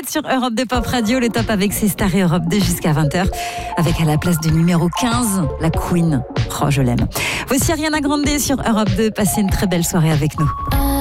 êtes sur Europe 2 Pop Radio, le top avec ses stars et Europe 2 jusqu'à 20h. Avec à la place du numéro 15, la Queen. Oh, je l'aime. Voici Ariana Grande sur Europe 2. Passez une très belle soirée avec nous.